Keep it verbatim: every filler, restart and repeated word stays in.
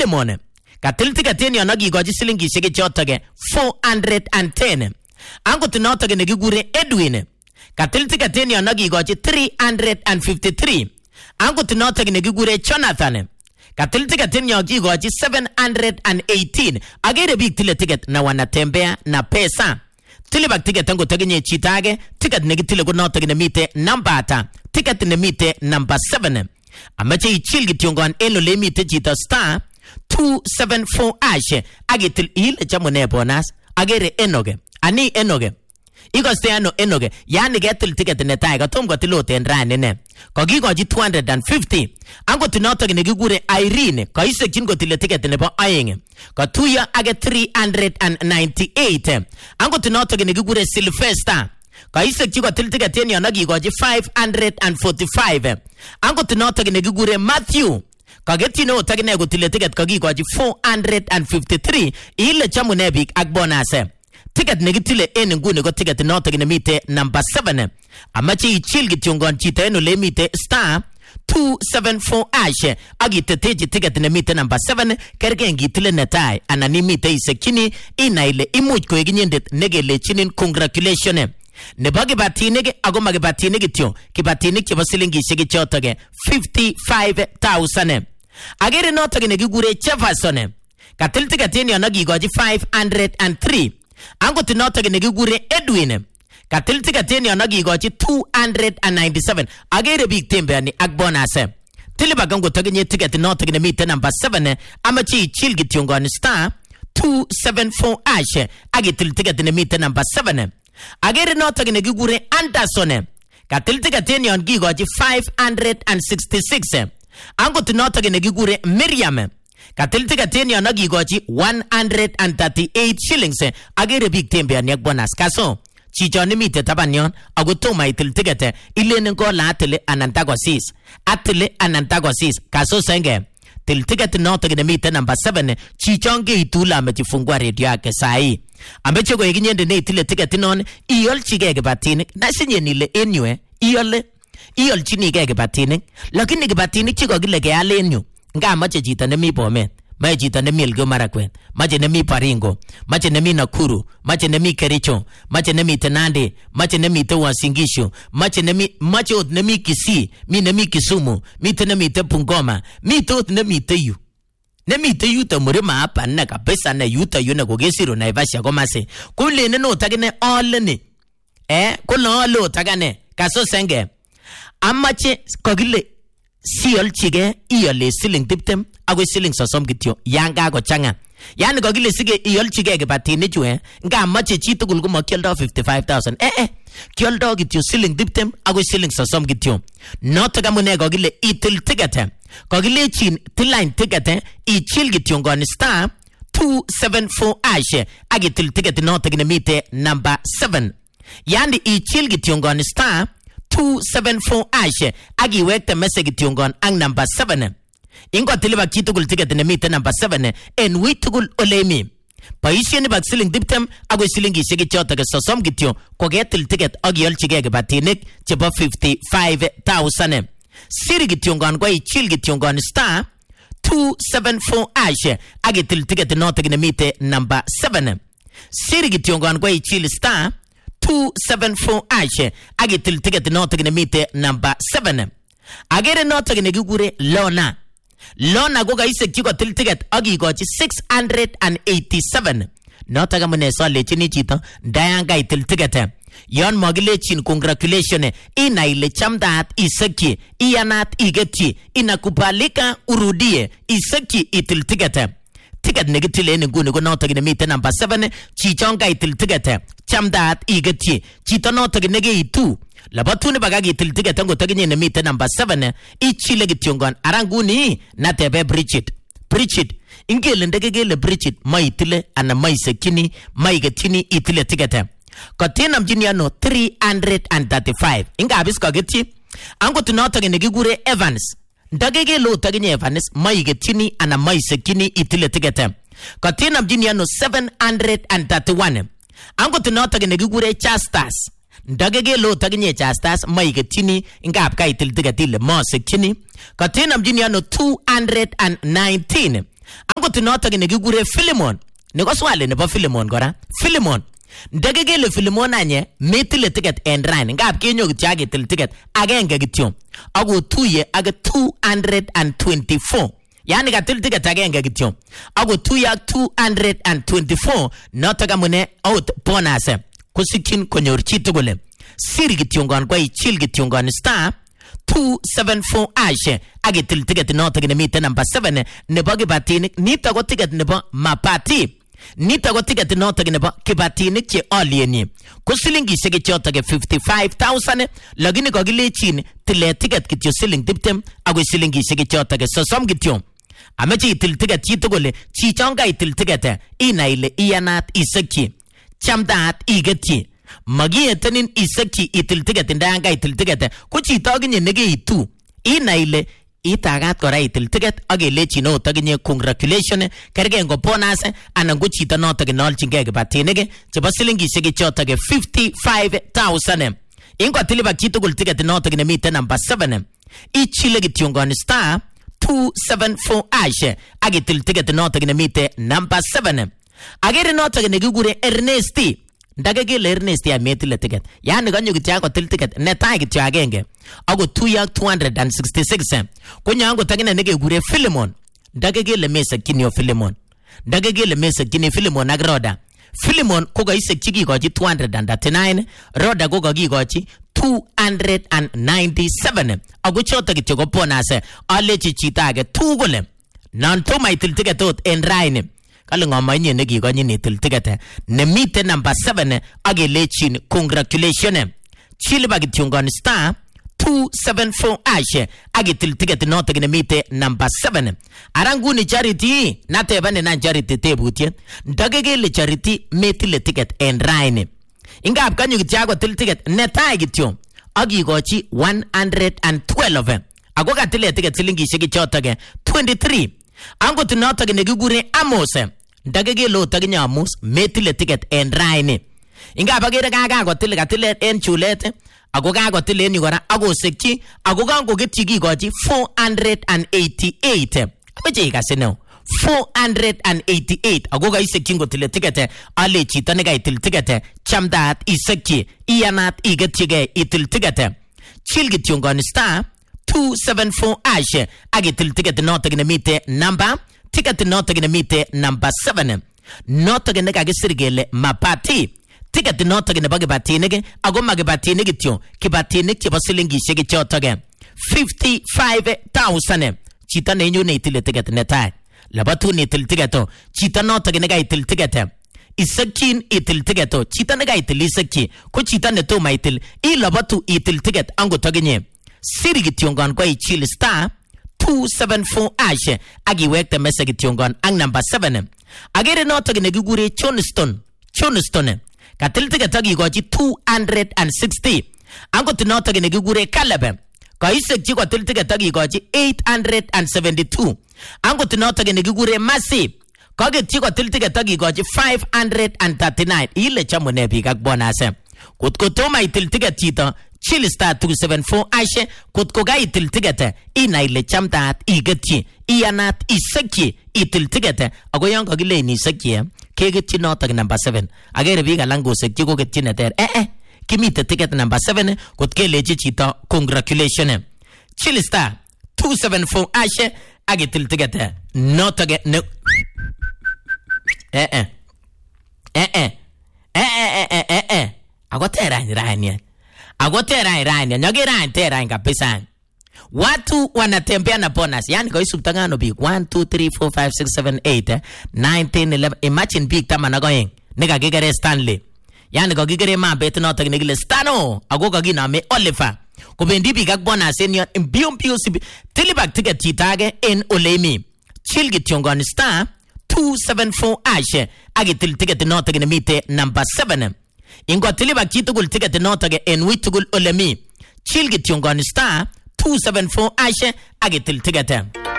Philemon katil ticket yon akikochi silingishek chotok four hundred ten. Angot notok nekikure Edwin katil ticket yon akikochi three hundred fifty-three. Angot notok nekikure Jonathan katil ticket yon akikochi seven hundred eighteen. Agere big tile ticket na wanatembea na pesa. Tile bak ticket angot akinye chitage ticket nekitile kunotok nemite number ata ticket nemite number seven. Amache ichil kityongon eno le mite chita star two seven four ash agitil il chamone bonus agere enoge ani enoge ikoste ano enoge yani getil ticket netai katom kotiloten rani ne kokikochi two hundred fifty. Angot notok nekikure Irene kaisekchin kotile ticket nebo aeng katuya age three hundred ninety-eight. Angot notok nekikure Sylvester kaisekchi kotil ticket yon akikochi five hundred forty-five. Angot notok nekikure Matthew kagetine otagine kotile ticket kakikochi four hundred fifty-three. Ile chamune bik ak bonus ticket nekitile en nguni ko ticket notok nemite number seven. Amache ichil kityongon chito eno le mite star two seven four ash agiteteji ticket nemite number seven kerge ngitile netai anani mite isekini ina ile imuch koek inyendet negelechinin congratulations. Nebo kibatinik ako makibatinik kityo kibatinik chebo silingishek chotok fifty-five thousand. Agere notok nekikure Jefferson katil ticket yon akikochi five hundred three. Angot notok nekikure Edwin katil ticket yon akikochi two hundred ninety-seven. Agere big tembeani ak bonus tiliba kangot akinye ticket notok nemite number seven. Amachi ichil kityongon star two seven four ash agitil ticket nemite number seven. Agere notok nekikure Anderson katil ticket yon kikochi five hundred sixty-six. Angot notok nekikure Miriam katil ticket yon akikochi one hundred thirty-eight shillings. Agere big tembeani ak bonus kaso chichoni mite taban yon ako toma itil ticket ilenen ko la atile anantagosis atile anantagosis kaso senge til ticket notok nemite number seven chichonge itula amechifungua radio yake sai. Ameche ko ikinyende ne itile ticket non iolchige kibatinik nasinyen ile enyu iole iolchinige kibatinik lakini kibatinik chikokile keale enyu nga mache chito nemi Bomet mache chito nemi Elgeyo Marakwet mache nemi Baringo mache nemi Nakuru mache nemi Kericho mache nemi Nandi mache nemi Uasin Gishu mache nemi mache ot nemi Kisii mi nemi Kisumu mi nemi Bungoma mi tot nemi yu nemi yu to murima hapa na kabisa na yuta yuna kogesiro na Naivasha komase kule neno tagene olene eh kula olo tagane kaso senge amache kokile siolchige iole siling tiptem ako siling sosom kityo yanga ko changa yani kokile sige iolchige kibatinik chu eh nga mache chi tugul ko makioldo fifty-five thousand eh eh kioldo kityo siling tiptem ako siling sosom kityo notok amune kokile itil ticket kokile chin tiline ticket ichil kityo ngon star two seven four ash agitil ticket notok nemite number seven. Yani ichil kityo ngon star two seven four ash agiwekte message kityongon ang number seven. Ingo tilibak chitugul ticket nemite number seven en witugul olemi paisyen bak siling diptem ako silingishek chotok sosom kityo koketil ticket agiolchige kibatinik chebo fifty-five thousand. Siri kityongon ko ichil kityongon star two seven four ash agitil ticket notok nemite number seven. Siri kityongon ko ichil star two seven four ash agitil ticket notok nemite number seven. Agere notok nekikure Lona Lona ko kaisek chiko til ticket akikochi six hundred eighty-seven. Notok amune solechini chito ndayanga itil ticket yon mogilechin congratulations ina ile chamdat isekchi iyanat igetchi inakubalika urudie isekchi itil ticket ticket nekitile nguni ko notok nemite number seven chichonga itil ticket chamdat igetchi chito notok nekeitu labatune bagagitil ticket ango taginye nemite number seven ichile kityongon aranguni natebe Bridget Bridget ingele ndegegele Bridget maitile ana maisekini maigetini itile ticket kotina mjini ano three hundred thirty-five inga abis kageti ango tunotok nekigure Evans ndagege lo taginye Evans maigetini ana maisekini itile ticket kotina mjini ano seven hundred thirty-one ango tunotok nekigure Chastas ndagege lo taginye Chastas maigetini inga abka itil ticket ile mosekini kotina mjini ano two hundred nineteen ango Angot notok nekikure Philemon. Niko swali nebo Philemon kora. Philemon. Ndakekele Philemon anye metile ticket en rain. Ngap kenyo kityo aketil ticket agenge kityo. Ako tuye age two hundred twenty-four. Yani katil ticket agenge kityo. Ako tuye ag two hundred twenty-four. Notok amune out bonus. Kusikin konyor chitugule. Siri kityongan kwa ichil kityongan star two seventy-four ashe agitil ticket notok ne mite number seven nebo kibatinik nito ko ticket nebo mapati nito ko ticket notok nebo kibatinik che alieni ko silingishek chotok fifty-five thousand lakini kakilechin tile ticket kityo siling tiptem ako silingishek chotok sosom kityo ameche itil ticket chitugul chichonga itil ticket ina ile iyanat iseki chamdaat igetyi magietenin iseki itil ticket ndanga itil ticket ko chito aginye negeitu ina ile itagat kora itil ticket agelechi no taginye congratulation kerge ngo bonus anan ko chito notok nolchingee kibatinik chebo silingishek chotok fifty-five thousand ingo tiliba chitugul ticket notok ne mite number seven ichile kityongon star two seventy-four ashe agitil ticket notok ne mite number seven agere notok ne kigure Ernesti ndakekele Ernest ya metile ticket yani kanyo kitya ko til ticket netai kityo agenge ako two yak two hundred sixty-six konya ango tagina nekekure Philemon ndakekele mesa kinyo Philemon ndakekele mesa kinyo Philemon ak Roda Philemon ko kaisek chikikochi two hundred thirty-nine Roda ko kakikochi two hundred ninety-seven ako choto kityo ko bonus alechi chito age tugul non to maitil ticket ot en raini kale ngomanye nekikonyi nitil ticket ne mite number seven agelechin congratulation chiliba kityongon star two seventy-four ashe agitil ticket notok ne mite number seven aranguni charity natebane na charity tebutiet ndakekele charity metile ticket en raini ingap kanyo kityago til ticket netai kityo agikochi one hundred twelve ako katile ticket silingishek chotok twenty-three angot notok nekikure Amos ndakekele otakinya Amos metile ticket en raini ingap agere kakakotil katile en chulet ako kakotil en yu kora akosekchi ako kankoketyi kikochi four hundred eighty-eight ameche ikasino four hundred eighty-eight ako kaisekchi ngotile ticket ale chito nekaitil ticket chamdaat isekchi iyanat igetyige itil ticket chil kityongon star two seventy-four ashe agitil ticket notok ne mite number ticket notok ne mite number seven notok ne kakisir kele mapati ticket notok nebo kibatinik ako makibatinik kityo kibatinik chebo silingishek chotok fifty-five thousand chito nenyu neitile ticket netai labatu nitil ticket chito notok ne kaitil ticket isakyin itil ticket chito ne kaitil isakyi ko chito ne toma itil ilabatu itil ticket angot aginye siri kityongon kwa ichil star two seventy-four ashe agiwekte message kityongon ang number seven agere notok ne kigure Johnston Johnston katil ticket agikochi two hundred sixty angot notok ne kigure Caleb kaisekchi kotil ticket agikochi eight hundred seventy-two angot notok ne kigure Mercy kaketchi kotil ticket agikochi five hundred thirty-nine ile chamune biik ak bonus kotko toma itil ticket chito chill star two seventy-four ashe kotko ga itil ticket ina ile chamtaat igetyi iyanat isekyi itil ticket ako yon kakile ni isekyi keketyi notok number seven agere biik alak kosekyi koketyi neter eh eh kimite ticket number seven kotkelechi chito congratulation chill star two seventy-four ashe agitil ticket notok ne eh eh eh eh eh eh eh eh ako terany rani ako terany rani nyogerany terany kabisa watu wanatembea na bonus yani kaisupta ngano biik one two three four five six seven eight nine ten eleven imagine biik taman ak oeng nekakikere Stanley yani kakikere mabet notok nekile Stano ako kakiname Oliver kobendi biik ak bonus en yon mbio mbio sibi tilibak ticket chitage en olemi chill kityongon star two seventy-four ashe agitil ticket notok ne mite number seven ingo tilibak chitugul ticket notok en witugul olemi chill kityongon star two seventy-four ashe agitil ticket